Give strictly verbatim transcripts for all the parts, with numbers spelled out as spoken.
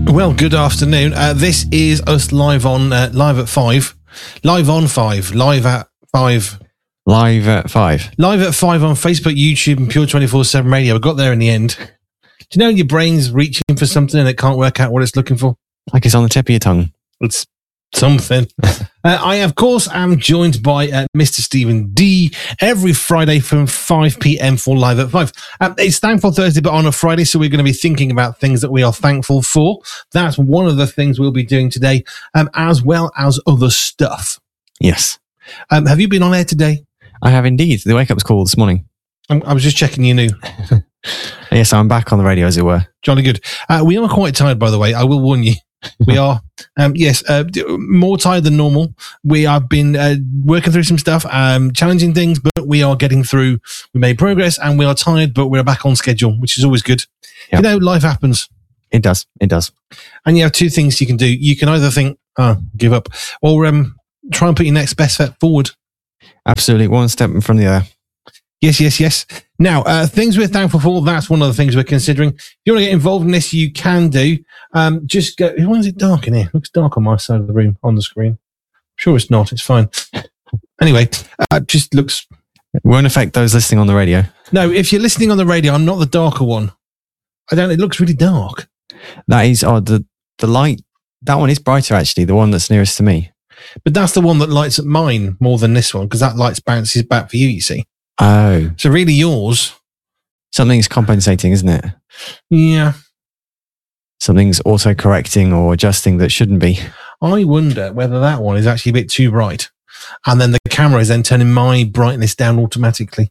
Well, good afternoon. Uh, this is us live on uh, live at five, live on five, live at five, live at five, live at five on Facebook, YouTube, and Pure twenty-four seven Radio. We got there in the end. Do you know your brain's reaching for something and it can't work out what it's looking for? Like it's on the tip of your tongue. It's something. uh, I, of course, am joined by uh, Mister Stephen D every Friday from five p.m. for Live at five. Um, it's Thankful Thursday, but on a Friday, so we're going to be thinking about things that we are thankful for. That's one of the things we'll be doing today, um, as well as other stuff. Yes. Um, have you been on air today? I have indeed. The wake-up's call this morning. I'm, I was just checking you knew. Yes, I'm back on the radio, as it were. Jolly good. Uh, we are quite tired, by the way. I will warn you. We are, um, yes, uh, more tired than normal. We have been uh, working through some stuff, um, challenging things, but we are getting through. We made progress and we are tired, but we're back on schedule, which is always good. Yep. You know, life happens. It does. It does. And you have two things you can do. You can either think, oh, give up, or um, try and put your next best step forward. Absolutely. One step in front of the other. Yes, yes, yes. Now, uh, things we're thankful for, that's one of the things we're considering. If you want to get involved in this, you can do. Um, just go, why is it dark in here? It looks dark on my side of the room on the screen. I'm sure it's not. It's fine. Anyway, uh, just looks... It won't affect those listening on the radio. No, if you're listening on the radio, I'm not the darker one. I don't, it looks really dark. That is odd. The, the light, that one is brighter, actually, the one that's nearest to me. But that's the one that lights at mine more than this one, because that light bounces back for you, you see. Oh. So really yours... Something's compensating, isn't it? Yeah. Something's auto-correcting or adjusting that shouldn't be. I wonder whether that one is actually a bit too bright. And then the camera is then turning my brightness down automatically.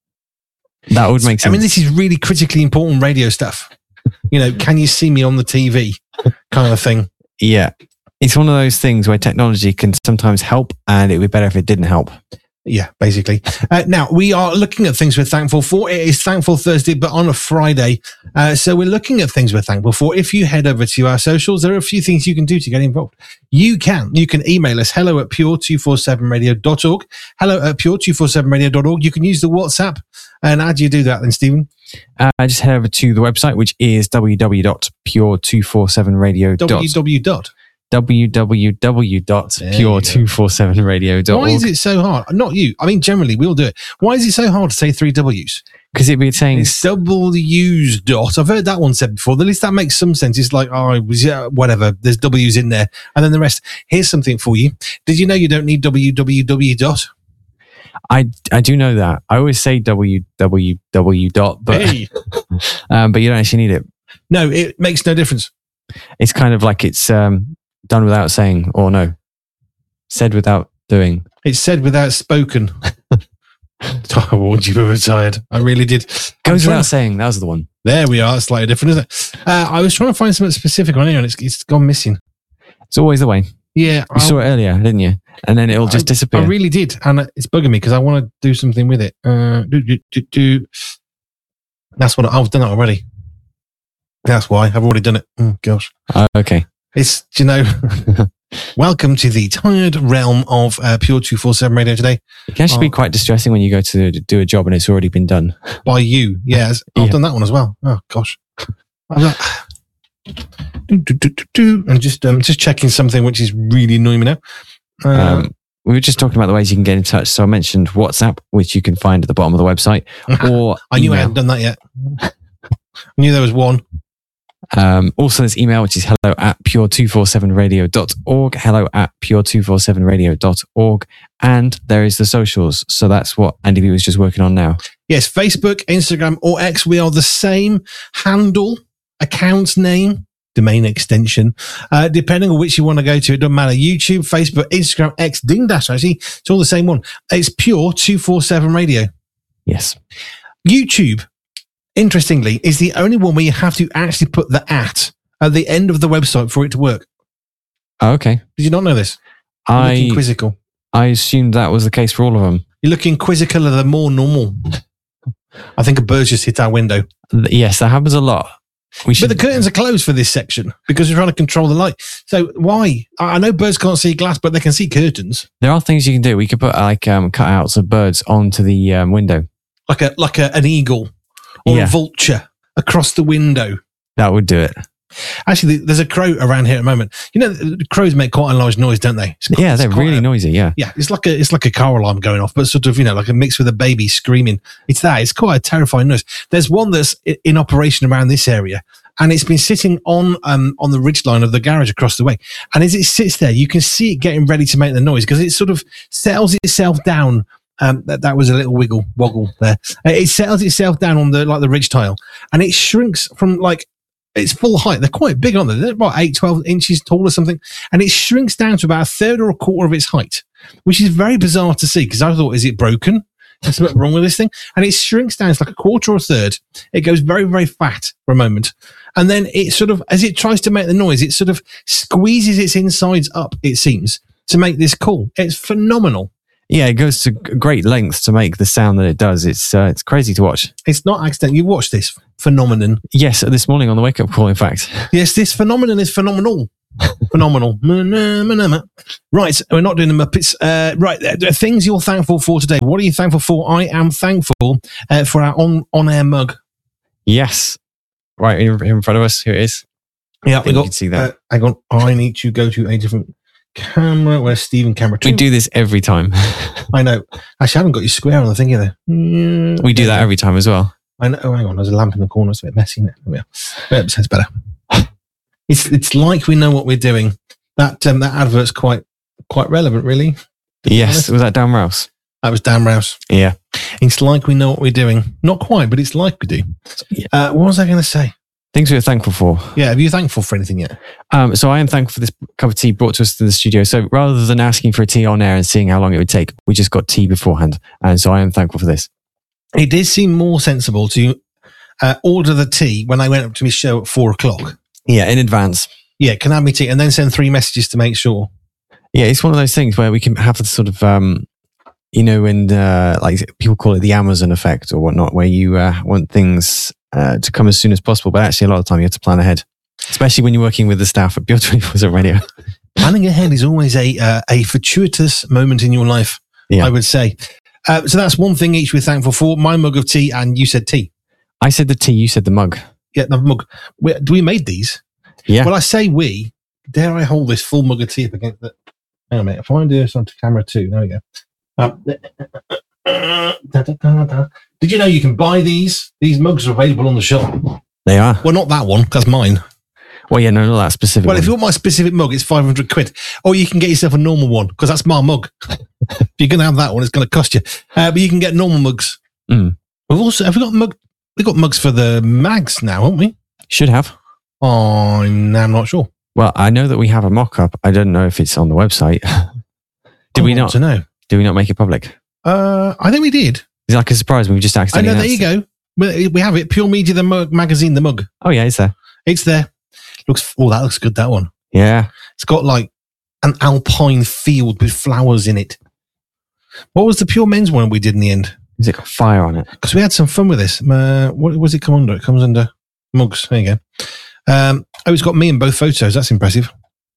That would make sense. I mean, this is really critically important radio stuff. You know, can you see me on the T V kind of thing? Yeah. It's one of those things where technology can sometimes help and it would be better if it didn't help. Yeah, basically. Uh, now, we are looking at things we're thankful for. It is Thankful Thursday, but on a Friday. Uh, so we're looking at things we're thankful for. If you head over to our socials, there are a few things you can do to get involved. You can. You can email us, hello at pure two forty-seven radio dot org. Hello at pure two forty-seven radio dot org. You can use the WhatsApp. And how do you do that then, Stephen? Uh, just head over to the website, which is w w w dot pure two forty-seven radio dot org. w w w w w w dot pure two forty-seven radio dot org. Why is it so hard? Not you. I mean, generally, we'll do it. Why is it so hard to say three W's? Because it'd be saying... It's W's dot. I've heard that one said before. At least that makes some sense. It's like, oh, it was, yeah, whatever. There's W's in there. And then the rest. Here's something for you. Did you know you don't need w w w dot? I, I do know that. I always say w w w dot, but, hey. um, but you don't actually need it. No, it makes no difference. It's kind of like it's... Um, done without saying, or no, said without doing. It's said without spoken. I warned you were tired. I really did. Goes without saying. That was the one. There we are. Slightly different, isn't it? Uh, I was trying to find something specific on here, and it's, it's gone missing. It's always the way. Yeah. You I'll, saw it earlier, didn't you? And then it'll just I, disappear. I really did. And it's bugging me because I want to do something with it. Uh, do, do, do, do. That's what I, I've done that already. That's why. I've already done it. Oh, gosh. Uh, okay. It's, you know, welcome to the tired realm of uh, Pure two forty-seven Radio today. It can actually oh. be quite distressing when you go to do a job and it's already been done. By you, yes. I've yeah. done that one as well. Oh, gosh. I'm like, do, do, do, do, do. I'm just, um, just checking something which is really annoying me now. Uh, um, we were just talking about the ways you can get in touch. So I mentioned WhatsApp, which you can find at the bottom of the website. Or I knew email. I hadn't done that yet. I knew there was one. Um, also, there's email, which is hello at pure two forty-seven radio dot org, hello at pure two forty-seven radio dot org. And there is the socials. So that's what Andy B was just working on now. Yes, Facebook, Instagram, or X. We are the same handle, account name, domain extension, uh, depending on which you want to go to. It doesn't matter. YouTube, Facebook, Instagram, X, Ding Dash, actually. It's all the same one. It's Pure two forty-seven Radio. Yes. YouTube, interestingly, is the only one where you have to actually put the at at the end of the website for it to work. Oh, okay. Did you not know this? You're I looking quizzical. I assumed that was the case for all of them. You're looking quizzical than more normal. I think a bird just hit our window. Yes, that happens a lot. We should... But the curtains are closed for this section because we're trying to control the light. So why? I know birds can't see glass, but they can see curtains. There are things you can do. We could put like um, cutouts of birds onto the um, window, like a like a, an eagle or yeah. a vulture across the window. That would do it. Actually, there's a crow around here at the moment. You know, crows make quite a large noise, don't they? Quite, yeah, they're really a, noisy. Yeah, yeah. It's like a it's like a car alarm going off, but sort of, you know, like a mix with a baby screaming. It's that. It's quite a terrifying noise. There's one that's in operation around this area, and it's been sitting on um on the ridge line of the garage across the way. And as it sits there, you can see it getting ready to make the noise because it sort of settles itself down. Um, that, that was a little wiggle woggle there. Uh, it settles itself down on the like the ridge tile, and it shrinks from like. It's full height. They're quite big, aren't they? They're about eight, twelve inches tall or something. And it shrinks down to about a third or a quarter of its height, which is very bizarre to see because I thought, is it broken? There's something wrong with this thing. And it shrinks down. It's like a quarter or a third. It goes very, very fat for a moment. And then it sort of, as it tries to make the noise, it sort of squeezes its insides up, it seems, to make this call. It's phenomenal. Yeah, it goes to great lengths to make the sound that it does. It's uh, it's crazy to watch. It's not accidental. You watched this phenomenon. Yes, this morning on the wake up call, in fact. Yes, this phenomenon is phenomenal. Phenomenal. Right, we're not doing the Muppets. Uh, right, things you're thankful for today. What are you thankful for? I am thankful uh, for our on on air mug. Yes, right here in front of us. Here it is. Yeah, we got. You can see that. Uh, hang on, I need to go to a different. Camera, where's Stephen camera two? We do this every time. I know. Actually, I haven't got your square on the thing either. Mm, we do that every time as well. I know. Oh, hang on. There's a lamp in the corner. It's a bit messy, isn't it? There we are. That sounds better. It's it's like we know what we're doing. That um, that advert's quite quite relevant, really. Yes. Was that Dan Rouse? That was Dan Rouse. Yeah. It's like we know what we're doing. Not quite, but it's like we do. Yeah. Uh, what was I going to say? Things we're thankful for. Yeah, have you thankful for anything yet? Um, so I am thankful for this cup of tea brought to us to the studio. So rather than asking for a tea on air and seeing how long it would take, we just got tea beforehand. And so I am thankful for this. It did seem more sensible to uh, order the tea when I went up to my show at four o'clock. Yeah, in advance. Yeah, can I have me tea? And then send three messages to make sure. Yeah, it's one of those things where we can have the sort of, um, you know, and uh, like people call it the Amazon effect or whatnot, where you uh, want things uh, to come as soon as possible. But actually, a lot of the time you have to plan ahead, especially when you're working with the staff at Pure twenty-four seven Radio. Planning ahead is always a uh, a fortuitous moment in your life, yeah. I would say. Uh, so that's one thing each we're thankful for. My mug of tea, and you said tea. I said the tea, you said the mug. Yeah, the mug. We, we made these. Yeah. Well, I say we. Dare I hold this full mug of tea up against the... Hang on a minute. If I do this onto camera too, there we go. Um, da, da, da, da. Did you know you can buy these? These mugs are available on the shop. They are. Well, not that one. That's mine. Well, yeah, no, not that specific Well, one. if you want my specific mug, it's five hundred quid. Or you can get yourself a normal one, because that's my mug. If you're going to have that one, it's going to cost you. Uh, but you can get normal mugs. Mm. We've also, have we got mug? We've got mugs for the mags now, haven't we? Should have. Oh, I'm not sure. Well, I know that we have a mock-up. I don't know if it's on the website. Did I we not? To know. Did we not make it public? Uh, I think we did. Is it like a surprise when we just I accidentally know, there you go. We we have it. Pure Media, the mug, magazine, the mug. Oh, yeah, it's there. It's there. Looks. Oh, that looks good, that one. Yeah. It's got like an alpine field with flowers in it. What was the Pure Men's one we did in the end? Has it got fire on it? Because we had some fun with this. Uh, what was it come under? It comes under mugs. There you go. Um, oh, it's got me in both photos. That's impressive.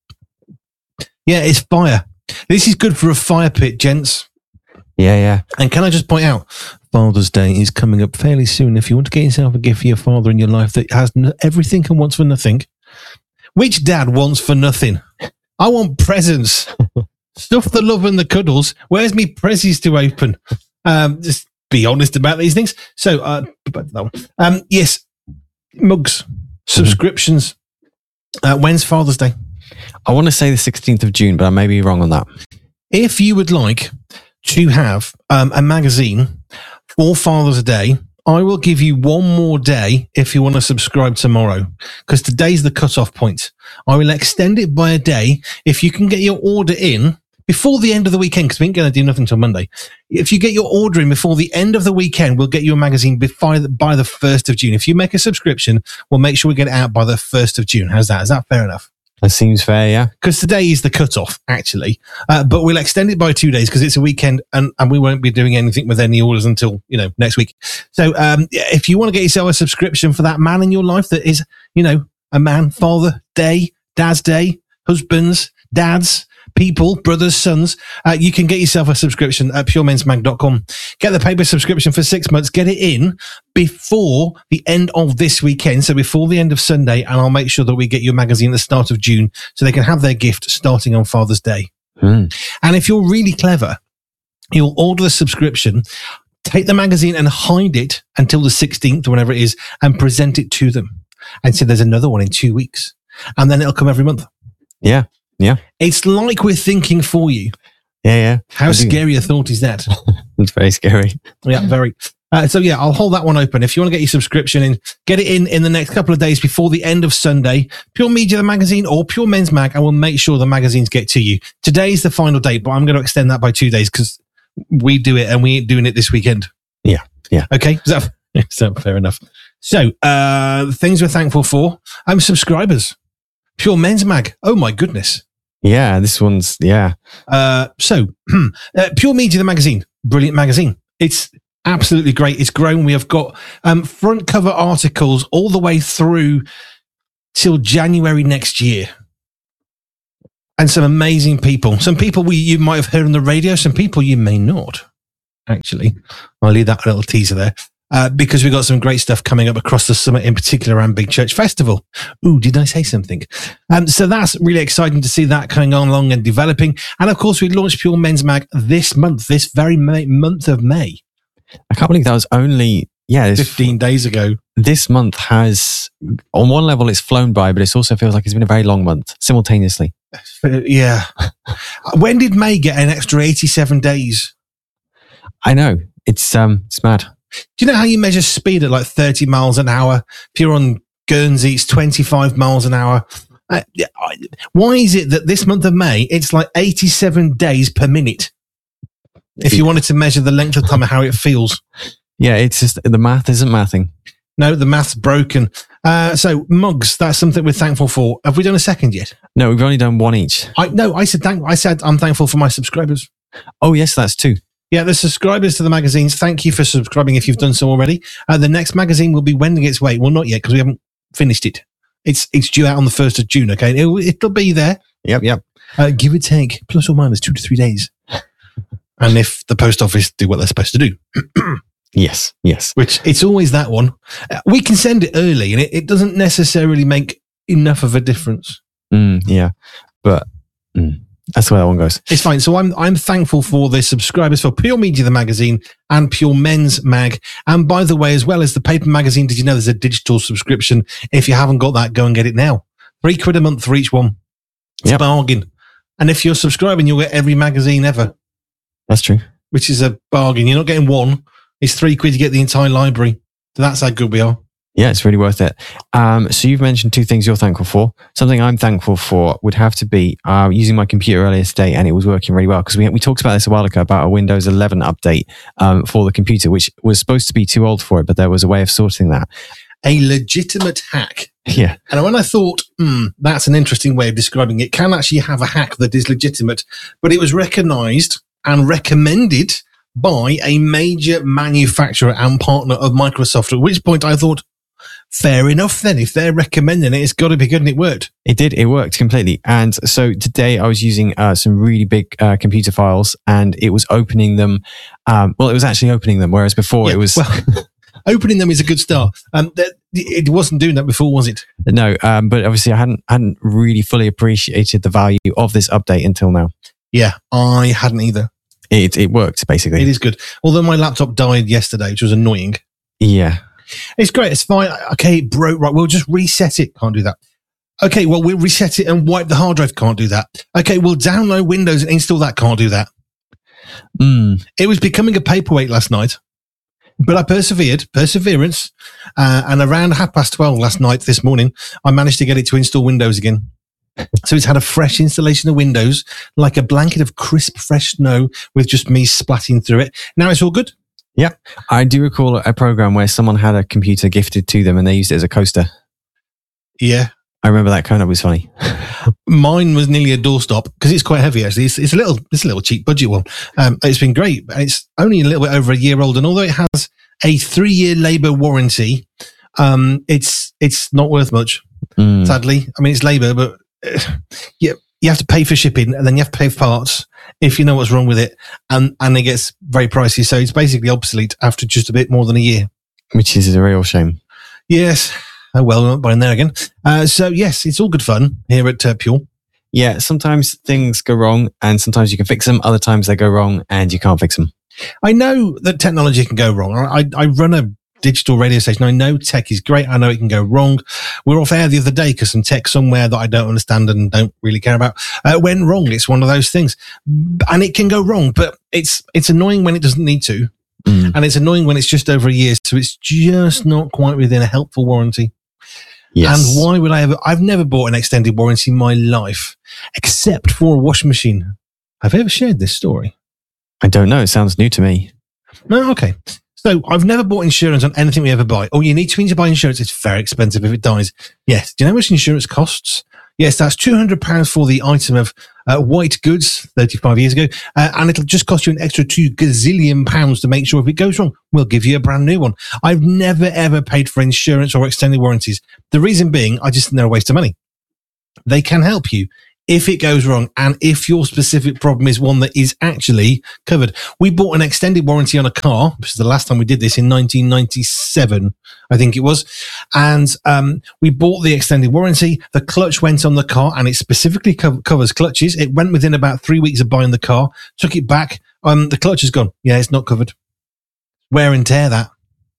Yeah, it's fire. This is good for a fire pit, gents. Yeah, yeah. And can I just point out, Father's Day is coming up fairly soon. If you want to get yourself a gift for your father in your life that has n- everything and wants for nothing, which dad wants for nothing? I want presents. Stuff the love and the cuddles. Where's me prezzies to open? Um, just be honest about these things. So, uh, that one. Um, yes, mugs, subscriptions. Uh, when's Father's Day? I want to say the sixteenth of June, but I may be wrong on that. If you would like to have um, a magazine for Father's Day, I will give you one more day if you want to subscribe tomorrow, because today's the cut-off point. I will extend it by a day if you can get your order in before the end of the weekend, because we ain't going to do nothing until Monday. If you get your order in before the end of the weekend, we'll get you a magazine by the, by the first of June. If you make a subscription, we'll make sure we get it out by the first of June. How's that? Is that fair enough? That seems fair, yeah. Because today is the cut-off, actually. Uh, but we'll extend it by two days because it's a weekend and, and we won't be doing anything with any orders until, you know, next week. So um, if you want to get yourself a subscription for that man in your life that is, you know, a man, Father Day, Dad's Day, husbands, dads, people, brothers, sons, uh, you can get yourself a subscription at pure mens mag dot com. Get the paper subscription for six months. Get it in before the end of this weekend, so before the end of Sunday, and I'll make sure that we get your magazine at the start of June so they can have their gift starting on Father's Day. Mm. And if you're really clever, you'll order the subscription, take the magazine and hide it until the sixteenth or whenever it is, and present it to them. And say, there's another one in two weeks. And then it'll come every month. Yeah. Yeah. It's like we're thinking for you. Yeah. Yeah. How scary a thought is that? It's very scary. Yeah, very. Uh, so yeah, I'll hold that one open. If you want to get your subscription in, get it in in the next couple of days before the end of Sunday. Pure Media, the magazine, or Pure Men's Mag, and we'll make sure the magazines get to you. Today's the final date, but I'm going to extend that by two days because we do it and we ain't doing it this weekend. Yeah. Yeah. Okay. Is that, is that fair enough? So, uh, things we're thankful for. I'm subscribers. Pure Men's Mag. Oh my goodness. Yeah. This one's, yeah. Uh, so, uh, Pure Media, the magazine. Brilliant magazine. It's absolutely great. It's grown. We have got um, front cover articles all the way through till January next year. And some amazing people. Some people we you might have heard on the radio. Some people you may not. Actually, I'll leave that little teaser there. Uh, because we've got some great stuff coming up across the summit, in particular around Big Church Festival. Ooh, did I say something? Um, so that's really exciting to see that coming on along and developing. And of course, we launched Pure Men's Mag this month, this very May, month of May. I can't believe that was only, yeah, this, fifteen days ago. This month has, on one level, it's flown by, but it also feels like it's been a very long month simultaneously. Uh, yeah. When did May get an extra eighty-seven days? I know. It's, um, it's mad. Do you know how you measure speed at like thirty miles an hour? If you're on Guernsey, it's twenty-five miles an hour. Uh, why is it that this month of May, it's like eighty-seven days per minute? If you wanted to measure the length of time and how it feels. Yeah, it's just, the math isn't mathing. No, the math's broken. Uh, so mugs, that's something we're thankful for. Have we done a second yet? No, we've only done one each. I No, I said, thank, I said I'm thankful for my subscribers. Oh, yes, that's two. Yeah, the subscribers to the magazines, thank you for subscribing if you've done so already. Uh, the next magazine will be wending its way. Well, not yet, because we haven't finished it. It's it's due out on the first of June, okay? It'll, it'll be there. Yep, yep. Uh, give or take, plus or minus two to three days. And if the post office do what they're supposed to do. Yes, yes. Which, it's always that one. Uh, we can send it early, and it, it doesn't necessarily make enough of a difference. Mm, yeah, but... Mm. That's the way that one goes. It's fine. So I'm I'm thankful for the subscribers for Pure Media, the magazine, and Pure Men's Mag. And by the way, as well as the paper magazine, did you know there's a digital subscription? If you haven't got that, go and get it now. Three quid a month for each one. It's yep. a bargain. And if you're subscribing, you'll get every magazine ever. That's true. Which is a bargain. You're not getting one. It's three quid. You get the entire library. So that's how good we are. Yeah, it's really worth it. Um, so you've mentioned two things you're thankful for. Something I'm thankful for would have to be uh, using my computer earlier today, and it was working really well because we we talked about this a while ago about a Windows eleven update um, for the computer, which was supposed to be too old for it, but there was a way of sorting that. A legitimate hack. Yeah. And when I thought, hmm, that's an interesting way of describing it, can actually have a hack that is legitimate, but it was recognized and recommended by a major manufacturer and partner of Microsoft, at which point I thought, fair enough then. If they're recommending it, it's got to be good, and it worked. It did. It worked completely. And so today I was using uh, some really big uh, computer files, and it was opening them. Um, well, it was actually opening them, whereas before yeah, it was... Well, opening them is a good start. Um, that, it wasn't doing that before, was it? No, um, but obviously I hadn't hadn't really fully appreciated the value of this update until now. Yeah, I hadn't either. It it worked, basically. It is good. Although my laptop died yesterday, which was annoying. Yeah. It's great. It's fine. Okay, it broke. Right. We'll just reset it. Can't do that. Okay. Well, we'll reset it and wipe the hard drive. Can't do that. Okay. We'll download Windows and install that. Can't do that. Mm. It was becoming a paperweight last night, but I persevered, perseverance. Uh, and around half past twelve last night, this morning, I managed to get it to install Windows again. So it's had a fresh installation of Windows, like a blanket of crisp, fresh snow with just me splatting through it. Now it's all good. Yeah. I do recall a program where someone had a computer gifted to them and they used it as a coaster. Yeah. I remember that kind of was funny. Mine was nearly a doorstop because it's quite heavy, actually. It's, it's a little it's a little cheap budget one. Um, it's been great. It's only a little bit over a year old. And although it has a three-year labour warranty, um, it's it's not worth much, mm. sadly. I mean, it's labour, but uh, yeah, you have to pay for shipping, and then you have to pay for parts if you know what's wrong with it, and, and it gets very pricey. So it's basically obsolete after just a bit more than a year. Which is a real shame. Yes. Oh, well, we're not buying there again. Uh, so, yes, it's all good fun here at uh, Pure. Yeah, sometimes things go wrong, and sometimes you can fix them. Other times they go wrong, and you can't fix them. I know that technology can go wrong. I, I run a digital radio station. I know tech is great. I know it can go wrong. We were off air the other day because some tech somewhere that I don't understand and don't really care about uh, went wrong. It's one of those things, and it can go wrong, but it's it's annoying when it doesn't need to, mm. and it's annoying when it's just over a year, so it's just not quite within a helpful warranty. Yes. And why would I ever? I've never bought an extended warranty in my life, except for a washing machine. Have I ever shared this story? I don't know. It sounds new to me. No, okay. So I've never bought insurance on anything we ever buy. Oh, you need to, to buy insurance. It's very expensive if it dies. Yes. Do you know how much insurance costs? Yes, that's two hundred pounds for the item of uh, white goods thirty-five years ago. Uh, and it'll just cost you an extra two gazillion pounds to make sure if it goes wrong, we'll give you a brand new one. I've never, ever paid for insurance or extended warranties. The reason being, I just think they're a waste of money. They can help you if it goes wrong, and if your specific problem is one that is actually covered. We bought an extended warranty on a car. This is the last time we did this in nineteen ninety-seven, I think it was. And um, we bought the extended warranty. The clutch went on the car, and it specifically co- covers clutches. It went within about three weeks of buying the car. Took it back. Um, the clutch is gone. Yeah, it's not covered. Wear and tear, that.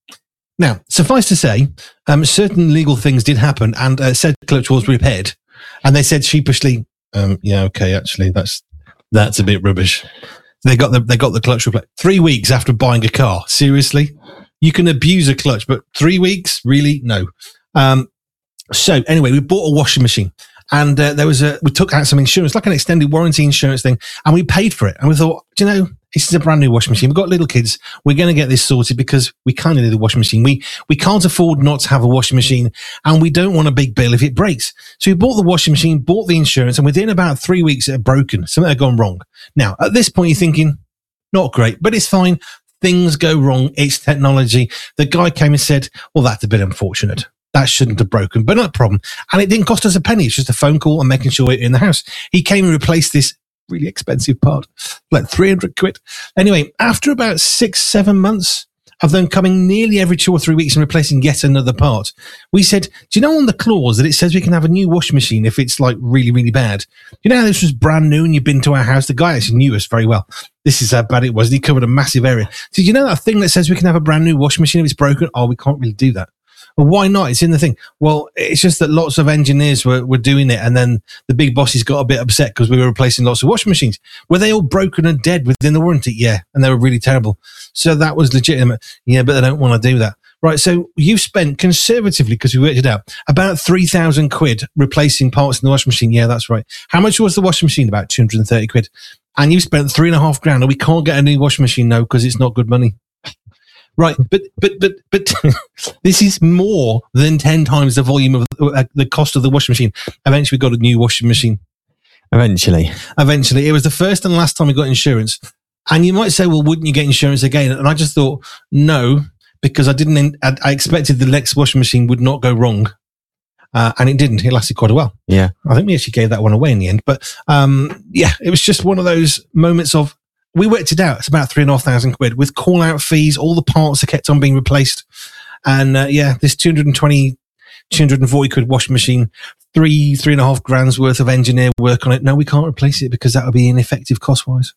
Now, suffice to say, um, certain legal things did happen, and uh, said clutch was repaired. And they said sheepishly, Um, yeah, okay, actually, that's that's a bit rubbish. They got the they got the clutch replaced three weeks after buying a car. Seriously, you can abuse a clutch, but three weeks, really? No. Um, so anyway, we bought a washing machine, and uh, there was a we took out some insurance, like an extended warranty insurance thing, and we paid for it. And we thought, do you know, this is a brand new washing machine. We've got little kids. We're going to get this sorted because we kind of need a washing machine. We we can't afford not to have a washing machine, and we don't want a big bill if it breaks. So we bought the washing machine, bought the insurance, and within about three weeks it had broken. Something had gone wrong. Now, at this point, you're thinking, not great, but it's fine. Things go wrong. It's technology. The guy came and said, well, that's a bit unfortunate. That shouldn't have broken, but not a problem. And it didn't cost us a penny. It's just a phone call and making sure we're in the house. He came and replaced this really expensive part, like three hundred quid. Anyway, after about six, seven months of them coming nearly every two or three weeks and replacing yet another part, we said, do you know on the clause that it says we can have a new washing machine if it's like really, really bad? You know how this was brand new and you've been to our house? The guy actually knew us very well. This is how bad it was. And he covered a massive area. So you know that thing that says we can have a brand new washing machine if it's broken? Oh, we can't really do that. Well, why not? It's in the thing. Well, it's just that lots of engineers were, were doing it, and then the big bosses got a bit upset because we were replacing lots of washing machines. Were they all broken and dead within the warranty? Yeah, and they were really terrible. So that was legitimate. Yeah, but they don't want to do that. Right, so you've spent conservatively, because we worked it out, about three thousand quid replacing parts in the washing machine. Yeah, that's right. How much was the washing machine? About two hundred thirty quid. And you've spent three and a half grand, and we can't get a new washing machine now because it's not good money. Right, but but but but this is more than ten times the volume of uh, the cost of the washing machine. Eventually, we got a new washing machine. Eventually, eventually, it was the first and last time we got insurance. And you might say, "Well, wouldn't you get insurance again?" And I just thought, no, because I didn't. I, I expected the next washing machine would not go wrong, uh, and it didn't. It lasted quite a while. Yeah, I think we actually gave that one away in the end. But um, yeah, it was just one of those moments of. We worked it out. It's about three and a half thousand quid with call out fees. All the parts that kept on being replaced. And uh, yeah, this two hundred twenty, two hundred forty quid washing machine, three, three and a half grand's worth of engineer work on it. No, we can't replace it because that would be ineffective cost wise.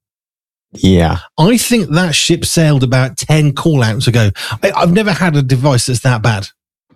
Yeah. I think that ship sailed about ten call outs ago. I, I've never had a device that's that bad.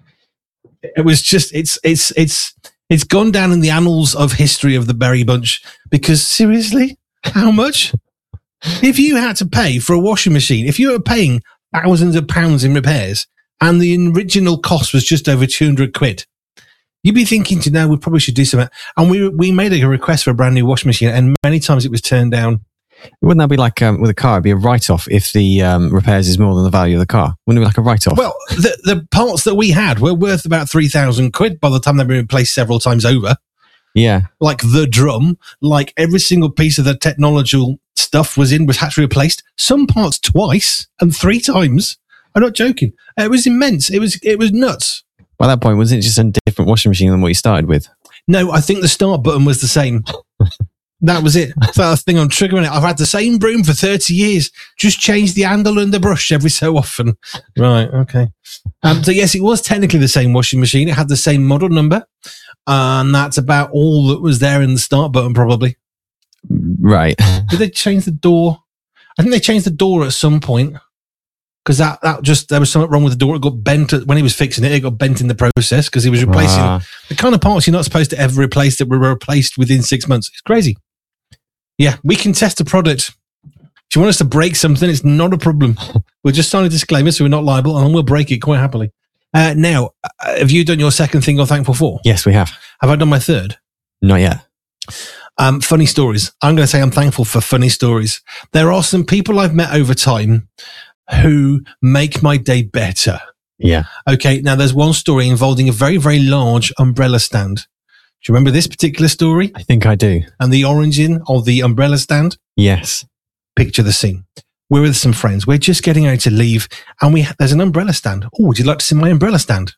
It was just, it's, it's, it's, it's gone down in the annals of history of the Berry Bunch because seriously, how much? If you had to pay for a washing machine, if you were paying thousands of pounds in repairs and the original cost was just over two hundred quid, you'd be thinking, you know, we probably should do something. And we we made a request for a brand new washing machine, and many times it was turned down. Wouldn't that be like um, with a car? It'd be a write-off if the um, repairs is more than the value of the car. Wouldn't it be like a write-off? Well, the, the parts that we had were worth about three thousand quid by the time they've been replaced several times over. Yeah. Like the drum, like every single piece of the technological stuff was in, was had to be replaced. Some parts twice and three times. I'm not joking. It was immense. It was, it was nuts. By that point, wasn't it just a different washing machine than what you started with? No, I think the start button was the same. That was it. That's the thing. I'm triggering it. I've had the same broom for thirty years. Just change the handle and the brush every so often. Right. Okay. Um, so yes, it was technically the same washing machine. It had the same model number. And that's about all that was there in the start button, probably. Right. Did they change the door? I think they changed the door at some point. Because that, that just, there was something wrong with the door. It got bent when he was fixing it. It got bent in the process because he was replacing Ah. the kind of parts you're not supposed to ever replace that were replaced within six months. It's crazy. Yeah, we can test a product. If you want us to break something, it's not a problem. We'll just sign a disclaimer so we're not liable, and we'll break it quite happily. Uh, now, uh, have you done your second thing you're thankful for? Yes, we have. Have I done my third? Not yet. Um, funny stories. I'm going to say I'm thankful for funny stories. There are some people I've met over time who make my day better. Yeah. Okay, now there's one story involving a very, very large umbrella stand. Do you remember this particular story? I think I do. And the origin of the umbrella stand? Yes. Picture the scene. We're with some friends. We're just getting ready to leave, and we there's an umbrella stand. Oh, would you like to see my umbrella stand?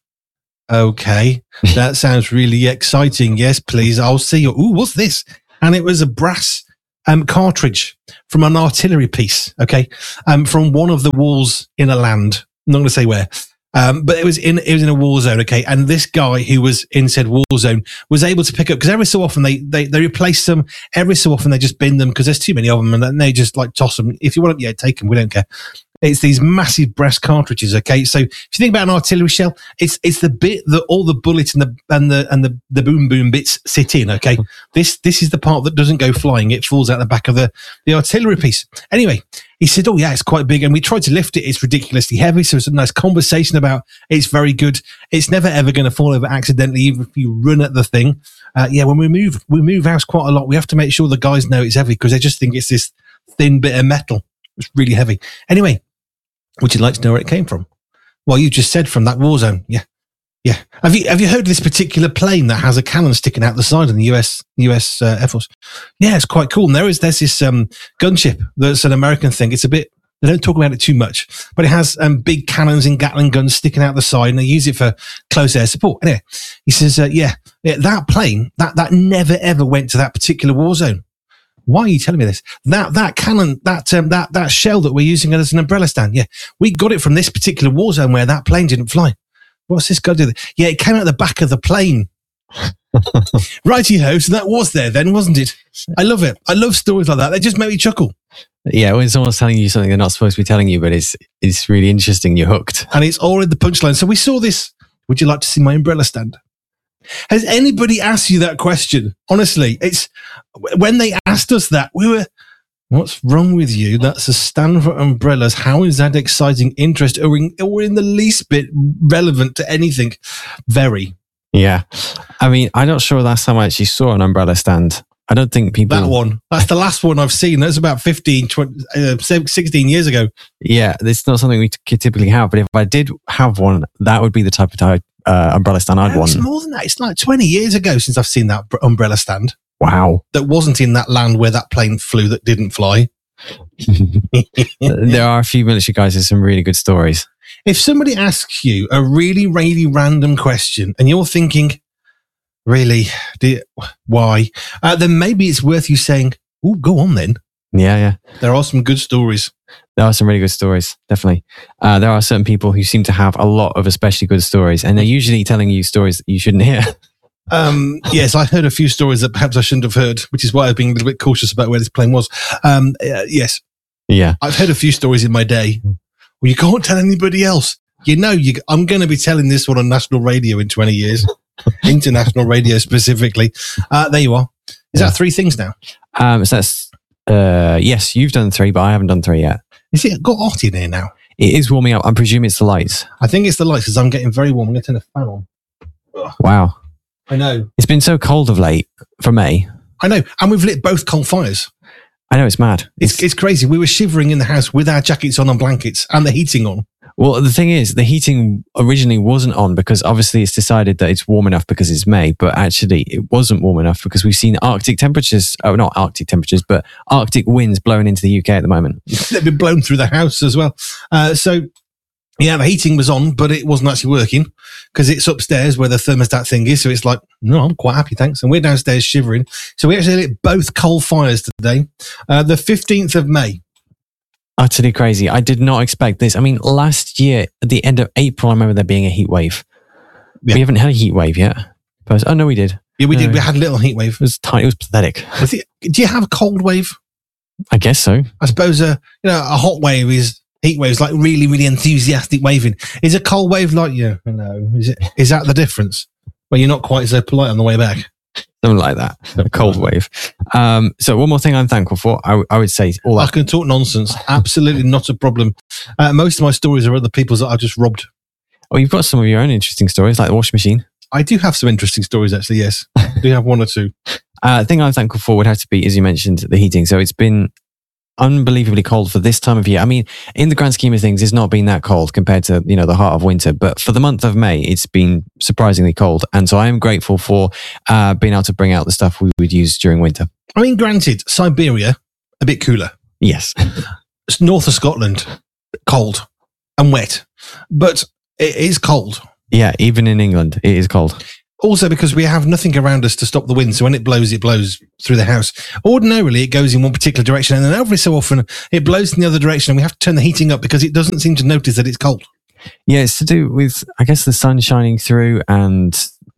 Okay, that sounds really exciting. Yes, please. I'll see you. Ooh, what's this? And it was a brass um, cartridge from an artillery piece. Okay, um, from one of the walls in a land. I'm not going to say where. Um, but it was in it was in a war zone, okay. And this guy who was in said war zone was able to pick up, because every so often they they they replace them. Every so often they just bin them because there's too many of them, and then they just like toss them. If you want them, yeah, take them. We don't care. It's these massive brass cartridges, okay. So if you think about an artillery shell, it's it's the bit that all the bullets and the and the and the, the boom boom bits sit in, okay. This this is the part that doesn't go flying; it falls out the back of the the artillery piece. Anyway, he said, "Oh yeah, it's quite big," and we tried to lift it. It's ridiculously heavy. So it's a nice conversation about it's very good. It's never ever going to fall over accidentally, even if you run at the thing. Uh, yeah, when we move we move house quite a lot, we have to make sure the guys know it's heavy because they just think it's this thin bit of metal. It's really heavy. Anyway. Would you like to know where it came from? Well, you just said from that war zone. Yeah. Yeah. Have you, have you heard of this particular plane that has a cannon sticking out the side of the U S, U S uh, Air Force? Yeah, it's quite cool. And there is, there's this, um, gunship that's an American thing. It's a bit, they don't talk about it too much, but it has, um, big cannons and Gatling guns sticking out the side, and they use it for close air support. Anyway, he says, uh, yeah, yeah, that plane, that, that never ever went to that particular war zone. Why are you telling me this? That that cannon, that um, that that shell that we're using as an umbrella stand, yeah, we got it from this particular war zone where that plane didn't fly. What's this guy doing? Yeah, it came out the back of the plane. Righty-ho, so that was there then, wasn't it? I love it. I love stories like that. They just make me chuckle. Yeah, when someone's telling you something they're not supposed to be telling you, but it's it's really interesting, you're hooked. And it's all in the punchline. So we saw this. Would you like to see my umbrella stand? Has anybody asked you that question? Honestly, it's when they asked us that, we were, what's wrong with you? That's a stand for umbrellas. How is that exciting, interest, or in, or in the least bit relevant to anything? Very. Yeah. I mean, I'm not sure last time I actually saw an umbrella stand. I don't think people... That one. That's the last one I've seen. That's about fifteen, twenty, uh, sixteen years ago. Yeah, it's not something we typically have, but if I did have one, that would be the type of type, uh, umbrella stand I'd No, want. it's more than that. It's like twenty years ago since I've seen that umbrella stand. Wow. That wasn't in that land where that plane flew that didn't fly. There are a few military guys with some really good stories. If somebody asks you a really, really random question and you're thinking, really, do you, why? Uh, then maybe it's worth you saying, oh, go on then. Yeah, yeah. There are some good stories. There are some really good stories, definitely. Uh, there are certain people who seem to have a lot of especially good stories, and they're usually telling you stories that you shouldn't hear. Um, yes, I heard a few stories that perhaps I shouldn't have heard, which is why I've been a little bit cautious about where this plane was. Um, uh, yes. Yeah. I've heard a few stories in my day. Well, you can't tell anybody else. You know, you, I'm going to be telling this one on national radio in twenty years. International radio specifically. Uh, there you are. Is Yeah. that three things now? Um, so that's, uh, yes, you've done three, but I haven't done three yet. Is it got hot in here now? It is warming up. I presume it's the lights. I think it's the lights because I'm getting very warm. I'm going to turn the fan on. Ugh, Wow. I know. It's been so cold of late for May. I know. And we've lit both coal fires. I know, it's mad. It's, it's crazy. We were shivering in the house with our jackets on and blankets and the heating on. Well, the thing is, the heating originally wasn't on because obviously it's decided that it's warm enough because it's May, but actually it wasn't warm enough because we've seen Arctic temperatures, oh, not Arctic temperatures, but Arctic winds blowing into the U K at the moment. They've been blown through the house as well. Uh, so Yeah, the heating was on, but it wasn't actually working because it's upstairs where the thermostat thing is. So it's like, no, I'm quite happy, thanks. And we're downstairs shivering. So we actually lit both coal fires today. Uh, the fifteenth of May. Utterly crazy. I did not expect this. I mean, last year, at the end of April, I remember there being a heat wave. Yeah. We haven't had a heat wave yet. But, oh, no, we did. Yeah, we no. did. We had a little heat wave. It was tiny. It was pathetic. Was it, do you have a cold wave? I guess so. I suppose a, you know, a hot wave is... Heat waves, like really, really enthusiastic waving. Is a cold wave like you? No. Is it? Is that the difference? Well, you're not quite so polite on the way back. Something like that. A cold wave. Um, so one more thing I'm thankful for, I, w- I would say all that. I can talk nonsense. Absolutely not a problem. Uh, most of my stories are other people's that I've just robbed. Oh, you've got some of your own interesting stories, like the washing machine. I do have some interesting stories, actually, yes. I do have one or two. Uh, the thing I'm thankful for would have to be, as you mentioned, the heating. So it's been unbelievably cold for this time of year. I mean, in the grand scheme of things, it's not been that cold compared to, you know, the heart of winter. But for the month of May, it's been surprisingly cold. And so I am grateful for uh, being able to bring out the stuff we would use during winter. I mean, granted, Siberia, a bit cooler. Yes. North of Scotland, cold and wet. But it is cold. Yeah, even in England, it is cold. Also, because we have nothing around us to stop the wind. So when it blows, it blows through the house. Ordinarily, it goes in one particular direction. And then every so often, it blows in the other direction. And we have to turn the heating up because it doesn't seem to notice that it's cold. Yeah, it's to do with, I guess, the sun shining through and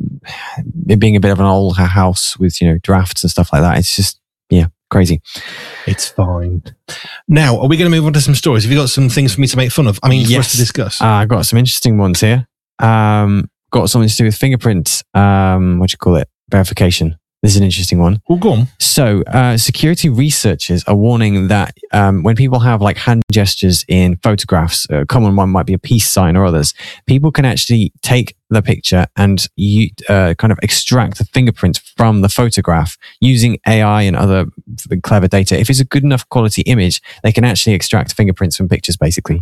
it being a bit of an old house with, you know, drafts and stuff like that. It's just, yeah, crazy. It's fine. Now, are we going to move on to some stories? Have you got some things for me to make fun of? I mean, yes. for us to discuss. Uh, I've got some interesting ones here. Um... Got something to do with fingerprint, um, what do you call it? Verification. This is an interesting one. Well, go on. So, uh, security researchers are warning that um, when people have like hand gestures in photographs, a common one might be a peace sign or others, people can actually take the picture and you, uh, kind of extract the fingerprint from the photograph using A I and other clever data. If it's a good enough quality image, they can actually extract fingerprints from pictures, basically.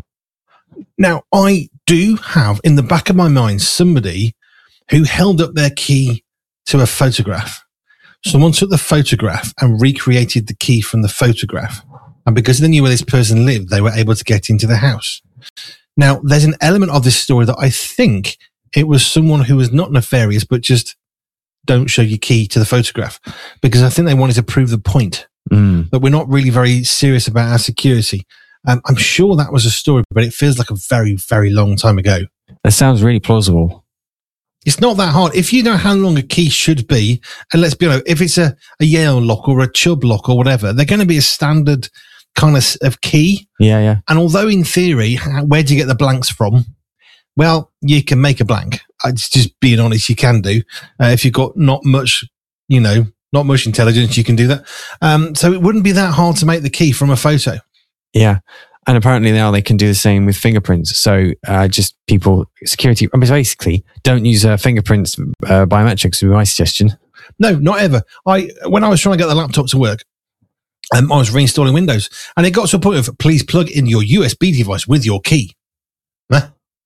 Now, I do have in the back of my mind somebody who held up their key to a photograph. Someone took the photograph and recreated the key from the photograph. And because they knew where this person lived, they were able to get into the house. Now, there's an element of this story that I think it was someone who was not nefarious, but just don't show your key to the photograph. Because I think they wanted to prove the point mm. that we're not really very serious about our security. Um, I'm sure that was a story, but it feels like a very, very long time ago. That sounds really plausible. It's not that hard. If you know how long a key should be, and let's be honest, if it's a, a Yale lock or a Chubb lock or whatever, they're going to be a standard kind of, of key. Yeah, yeah. And although in theory, where do you get the blanks from? Well, you can make a blank. It's just being honest, you can do. Uh, if you've got not much, you know, not much intelligence, you can do that. Um, so it wouldn't be that hard to make the key from a photo. Yeah. And apparently now they can do the same with fingerprints. So uh, just people, security, I mean, basically don't use uh, fingerprints uh, biometrics would be my suggestion. No, not ever. I When I was trying to get the laptop to work, um, I was reinstalling Windows and it got to a point of please plug in your U S B device with your key. Huh?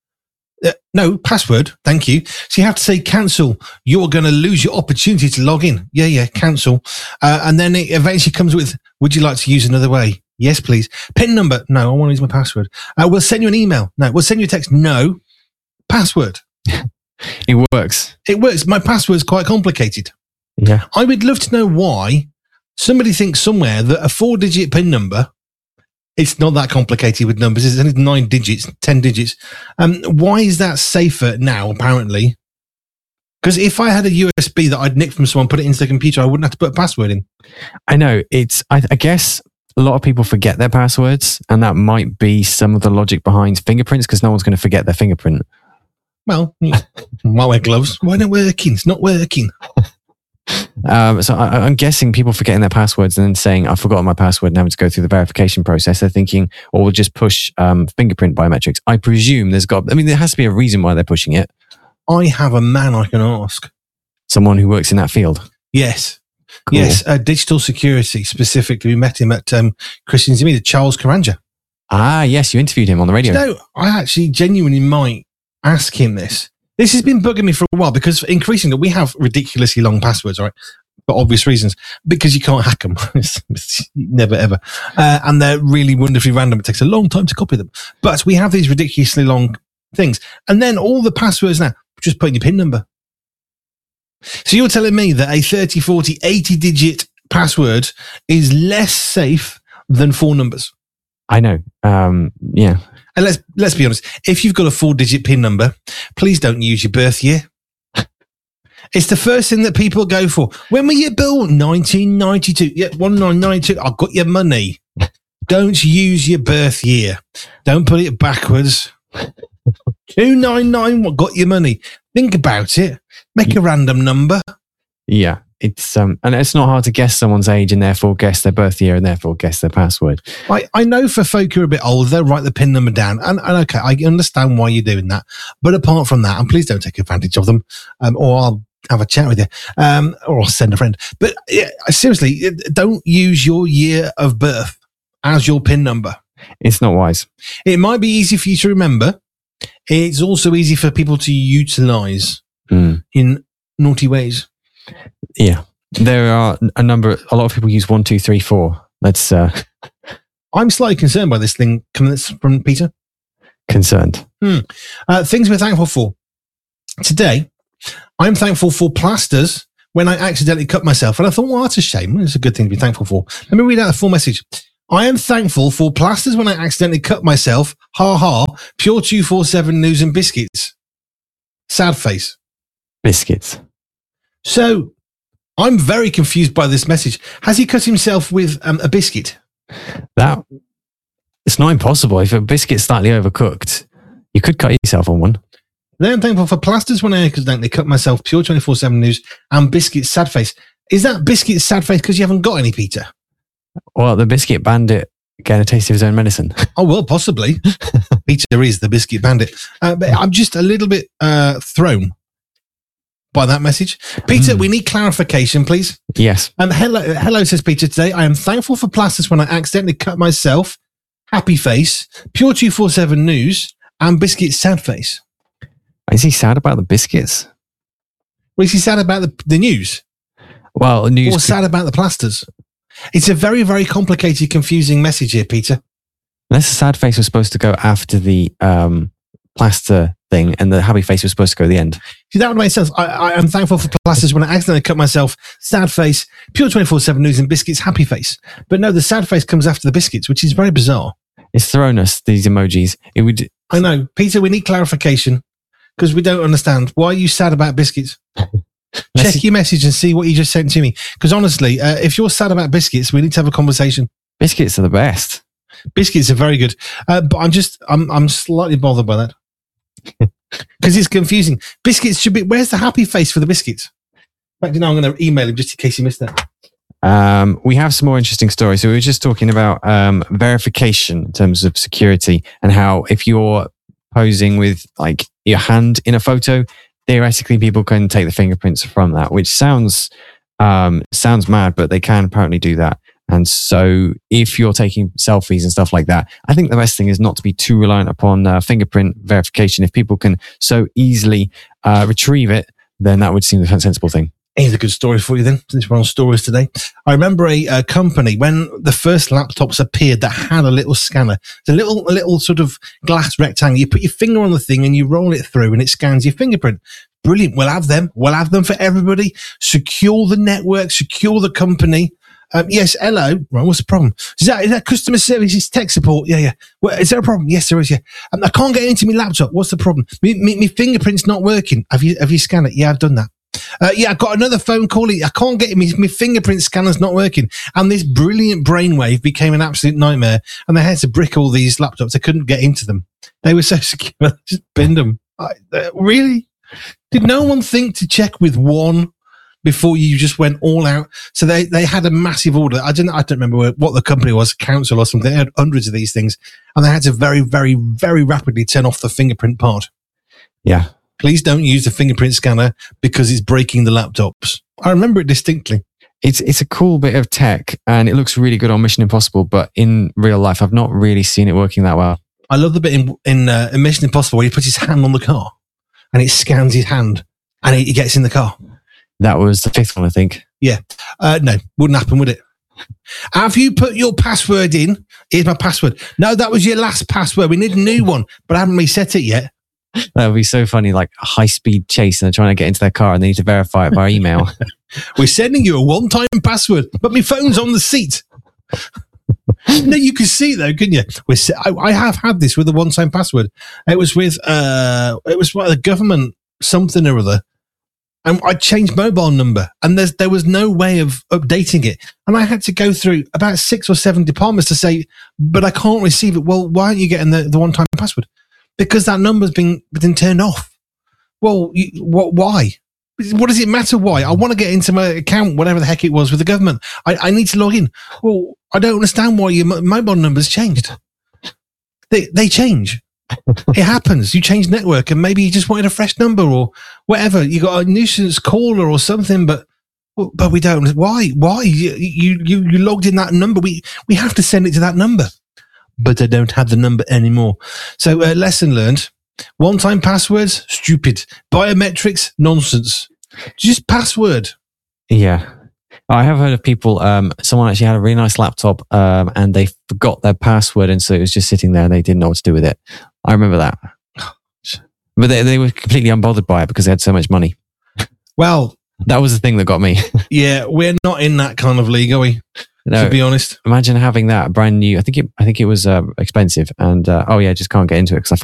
Uh, no, password, thank you. So you have to say cancel. You're going to lose your opportunity to log in. Yeah, yeah, cancel. Uh, and then it eventually comes with, would you like to use another way? Yes, please. PIN number? No, I want to use my password. Uh, we'll send you an email. No, we'll send you a text. No. Password. It works. It works. My password's quite complicated. Yeah. I would love to know why somebody thinks somewhere that a four-digit PIN number, it's not that complicated with numbers. It's only nine digits, ten digits. Um, why is that safer now, apparently? Because if I had a U S B that I'd nicked from someone, put it into the computer, I wouldn't have to put a password in. I know. It's, I, I guess... A lot of people forget their passwords, and that might be some of the logic behind fingerprints because no one's going to forget their fingerprint. Well, might wear gloves. Why not working? It's not working. um, so I, I'm guessing people forgetting their passwords and then saying, I've forgotten my password and having to go through the verification process. They're thinking, well, we'll just push um, fingerprint biometrics. I presume there's got, I mean, there has to be a reason why they're pushing it. I have a man I can ask. Someone who works in that field? Yes. Cool. Yes, uh, digital security specifically. We met him at um, Christian's Media, Charles Karanja. Ah, yes, you interviewed him on the radio. No, I actually genuinely might ask him this. This has been bugging me for a while because increasingly we have ridiculously long passwords, right? for obvious reasons, because you can't hack them. Never, ever. Uh, and they're really wonderfully random. It takes a long time to copy them. But we have these ridiculously long things. And then all the passwords now, just put in your PIN number. So you're telling me that a thirty, forty, eighty digit password is less safe than four numbers? I know. Um, yeah. And let's let's be honest. If you've got a four digit PIN number, please don't use your birth year. It's the first thing that people go for. When were you born? nineteen ninety-two. Yeah, nineteen ninety-two. I've got your money. Don't use your birth year. Don't put it backwards. two nine nine. What got your money? Think about it. Make a random number. Yeah, it's um, and it's not hard to guess someone's age and therefore guess their birth year and therefore guess their password. I, I know for folk who are a bit older, they'll write the PIN number down, and, and okay, I understand why you're doing that. But apart from that, and please don't take advantage of them, um, or I'll have a chat with you, um, or I'll send a friend. But yeah, seriously, don't use your year of birth as your PIN number. It's not wise. It might be easy for you to remember. It's also easy for people to utilize mm. in naughty ways. Yeah, there are a number. A lot of people use one, two, three, four. That's. Uh, I'm slightly concerned by this thing coming from Peter. Concerned. Hmm. Uh, things we're thankful for today. I'm thankful for plasters when I accidentally cut myself. And I thought, well, that's a shame. It's a good thing to be thankful for. Let me read out the full message. I am thankful for plasters when I accidentally cut myself. Ha ha. Pure two forty-seven news and biscuits. Sad face. Biscuits. So I'm very confused by this message. Has he cut himself with um, a biscuit? That it's not impossible. If a biscuit's slightly overcooked, you could cut yourself on one. Then I'm thankful for plasters when I accidentally cut myself. Pure twenty-four seven news and biscuits sad face. Is that biscuits sad face because you haven't got any, Peter? Well, the biscuit bandit getting a taste of his own medicine. Oh, well, possibly. Peter is the biscuit bandit. Uh, but I'm just a little bit uh, thrown by that message. Peter, mm. we need clarification, please. Yes. Um, hello, hello, says Peter today. I am thankful for plasters when I accidentally cut myself. Happy face. Pure two forty-seven news and biscuits sad face. Is he sad about the biscuits? Well, is he sad about the, the news? Well, news. Or sad about the plasters? It's a very, very complicated, confusing message here, Peter. Unless the sad face was supposed to go after the um, plaster thing and the happy face was supposed to go at the end. See, that would make sense. I, I am thankful for plasters when I accidentally cut myself. Sad face, pure twenty-four seven news and biscuits, happy face. But no, the sad face comes after the biscuits, which is very bizarre. It's thrown us, these emojis. It would. I know. Peter, we need clarification because we don't understand. Why are you sad about biscuits? Check your message and see what you just sent to me. Because honestly, uh, if you're sad about biscuits, we need to have a conversation. Biscuits are the best. Biscuits are very good. Uh, but I'm just, I'm, I'm slightly bothered by that. Because it's confusing. Biscuits should be, where's the happy face for the biscuits? In fact, you know, I'm going to email him just in case you missed that. Um, we have some more interesting stories. So we were just talking about um, verification in terms of security and how if you're posing with like your hand in a photo, theoretically people can take the fingerprints from that, which sounds um, sounds mad, but they can apparently do that. And so if you're taking selfies and stuff like that, I think the best thing is not to be too reliant upon uh, fingerprint verification. If people can so easily uh, retrieve it, then that would seem the sensible thing. Here's a good story for you then, since we're on stories today. I remember a, a company, when the first laptops appeared, that had a little scanner. It's a little, a little sort of glass rectangle. You put your finger on the thing and you roll it through and it scans your fingerprint. Brilliant. We'll have them. We'll have them for everybody. Secure the network, secure the company. Um, yes, hello. Right, what's the problem? Is that, is that customer service? Is tech support? Yeah, yeah. Well, is there a problem? Yes, there is, yeah. Um, I can't get into my laptop. What's the problem? My, my, my fingerprint's not working. Have you, have you scanned it? Yeah, I've done that. Uh, yeah, I got another phone call. I can't get it. My, my fingerprint scanner's not working. And this brilliant brainwave became an absolute nightmare. And they had to brick all these laptops. They couldn't get into them. They were so secure. They just binned them. I, uh, really? Did no one think to check with one before you just went all out? So they, they had a massive order. I don't I don't remember what the company was, council or something. They had hundreds of these things. And they had to very, very, very rapidly turn off the fingerprint part. Yeah. Please don't use the fingerprint scanner because it's breaking the laptops. I remember it distinctly. It's it's a cool bit of tech and it looks really good on Mission Impossible, but in real life, I've not really seen it working that well. I love the bit in, in, uh, in Mission Impossible where he puts his hand on the car and it scans his hand and he, he gets in the car. That was the fifth one, I think. Yeah. Uh, no, wouldn't happen, would it? Have you put your password in? Here's my password. No, that was your last password. We need a new one, but I haven't reset it yet. That would be so funny, like a high-speed chase and they're trying to get into their car and they need to verify it by email. We're sending you a one-time password, but my phone's on the seat. No, you can see though, couldn't you? We're, I, I have had this with a one-time password. It was with, uh, it was what the government something or other. And I changed mobile number and there's, there was no way of updating it. And I had to go through about six or seven departments to say, but I can't receive it. Well, why aren't you getting the, the one-time password? Because that number's been, been turned off. Well, you, what, why? What does it matter why? I want to get into my account, whatever the heck it was with the government. I, I need to log in. Well, I don't understand why your mobile number's changed. They, they change. It happens. You change network and maybe you just wanted a fresh number or whatever. You got a nuisance caller or something, but but we don't. Why? Why? You you you logged in that number. We we have to send it to that number, but I don't have the number anymore. So uh, lesson learned: one-time passwords, stupid. Biometrics, nonsense. Just password. Yeah. I have heard of people, um, someone actually had a really nice laptop um, and they forgot their password and so it was just sitting there and they didn't know what to do with it. I remember that. But they, they were completely unbothered by it because they had so much money. Well, that was the thing that got me. Yeah, we're not in that kind of league, are we? No, to be honest. Imagine having that brand new, I think it, I think it was uh, expensive and uh, oh yeah, I just can't get into it because I